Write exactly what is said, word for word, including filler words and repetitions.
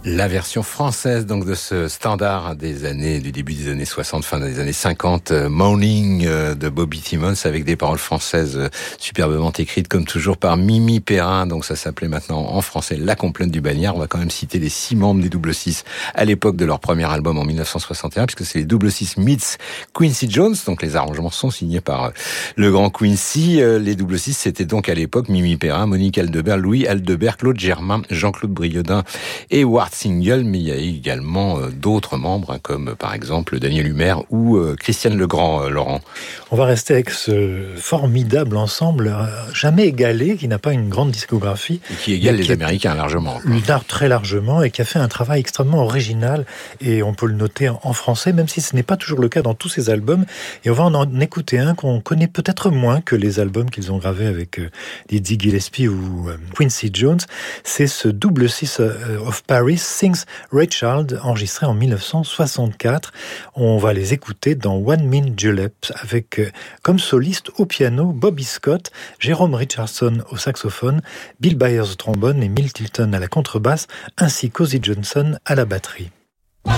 La version française donc de ce standard des années du début des années soixante, fin des années cinquante, euh, Morning euh, de Bobby Timmons, avec des paroles françaises euh, superbement écrites comme toujours par Mimi Perrin. Donc ça s'appelait maintenant en français La Complainte du Bagnard. On va quand même citer les six membres des Double Six à l'époque de leur premier album en mille neuf cent soixante et un, puisque c'est les Double Six meets Quincy Jones. Donc les arrangements sont signés par euh, le grand Quincy. Euh, les Double Six, c'était donc à l'époque Mimi Perrin, Monique Aldebert, Louis Aldebert, Claude Germain, Jean-Claude Briodin et Ward Single, mais il y a également euh, d'autres membres, hein, comme euh, par exemple Daniel Humer ou euh, Christiane Legrand, euh, Laurent. On va rester avec ce formidable ensemble, euh, jamais égalé, qui n'a pas une grande discographie. Et qui égale les Américains largement. Très largement, et qui a fait un travail extrêmement original, et on peut le noter en français, même si ce n'est pas toujours le cas dans tous ces albums. Et on va en écouter un qu'on connaît peut-être moins que les albums qu'ils ont gravés avec euh, Dizzy Gillespie ou euh, Quincy Jones. C'est ce Double Six of Paris Sings Ray Charles, enregistré en mille neuf cent soixante-quatre. On va les écouter dans One Min Julep, avec euh, comme soliste au piano Bobby Scott, Jérôme Richardson au saxophone, Bill Byers au trombone et Milt Tilton à la contrebasse, ainsi qu'Ozzy Johnson à la batterie.